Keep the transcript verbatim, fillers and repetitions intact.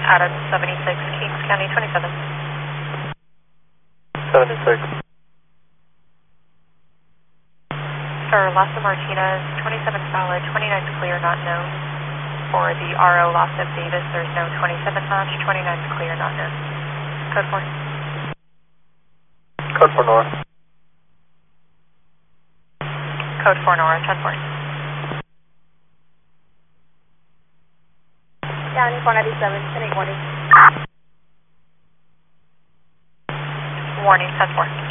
Adam seventy-six, Kings County twenty-seven. seventy-six. Sir, Lhasa Martinez, twenty-seven solid, twenty-nine clear, not known. For the R O Lhasa Davis, there's no twenty-seven match, twenty-nine clear, not known. Code four. Code four Nora. Code four Nora, ten four. County four ninety-seven, ten eight warning. Warning, ten four.